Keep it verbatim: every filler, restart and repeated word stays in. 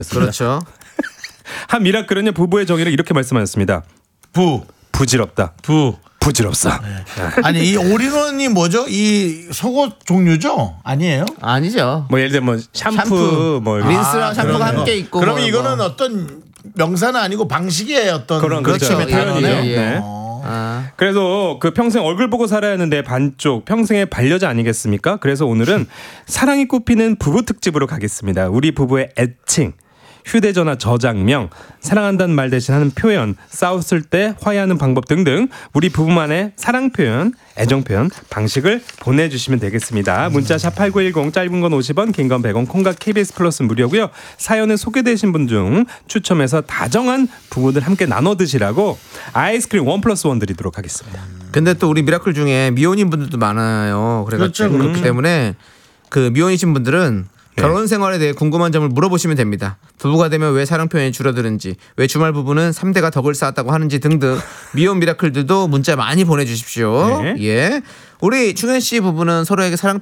그렇죠. 한 미라클은요 부부의 정의를 이렇게 말씀하셨습니다. 부 부질없다. 부 부질없어. 네. 아니 이 올인원이 뭐죠? 이 속옷 종류죠? 아니에요? 아니죠. 뭐 예를 들면 뭐 샴푸, 샴푸. 뭐 린스랑 아, 샴푸가 그러네요. 함께 있고. 그러면 뭐, 이거는 뭐. 어떤 명사는 아니고 방식의 어떤 그런 그렇죠. 그렇죠. 예, 표현이죠. 예, 예. 네. 어. 아. 그래서 그 평생 얼굴 보고 살아야 하는데 반쪽 평생의 반려자 아니겠습니까? 그래서 오늘은 사랑이 꽃피는 부부 특집으로 가겠습니다. 우리 부부의 애칭, 휴대전화 저장명, 사랑한다는 말 대신 하는 표현, 싸웠을 때 화해하는 방법 등등 우리 부부만의 사랑 표현, 애정 표현 방식을 보내주시면 되겠습니다. 문자 샵 팔구일공, 짧은 건 오십 원, 긴 건 백 원, 콩과 케이비에스 플러스 무료고요. 사연에 소개되신 분 중 추첨해서 다정한 부부들 함께 나눠 드시라고 아이스크림 원 플러스 원 드리도록 하겠습니다. 근데 또 우리 미라클 중에 미혼인 분들도 많아요. 그래가지고 그렇죠. 그렇기 때문에 그 미혼이신 분들은 결혼 생활에 대해 궁금한 점을 물어보시면 됩니다. 부부가 되면 왜 사랑 표현이 줄어드는지, 왜 주말 부부는 삼 대가 덕을 쌓았다고 하는지 등등 미혼 미라클들도 문자 많이 보내주십시오. 네. 예, 우리 충현 씨 부부는 서로에게 사랑